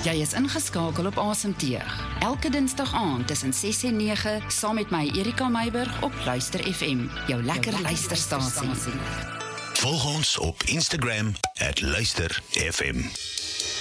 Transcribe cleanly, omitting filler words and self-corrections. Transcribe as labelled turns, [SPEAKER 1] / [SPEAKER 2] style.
[SPEAKER 1] Jy is ingeskakel op Asemteug. Elke dinsdag aand tussen 6 en 9, saam met my Erika Meiburg op Luister FM, jou lekker luisterstasie.
[SPEAKER 2] Volg ons op Instagram @luisterfm.